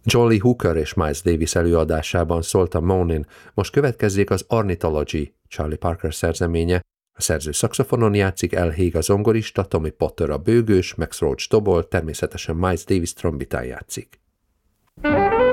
John Lee Hooker és Miles Davis előadásában szólt a Morning, most következzék az Ornithology, Charlie Parker szerzeménye. A szerző szaxofonon játszik, Al Haig a zongorista, Tommy Potter a bőgős, Max Roach dobol, természetesen Miles Davis trombitán játszik.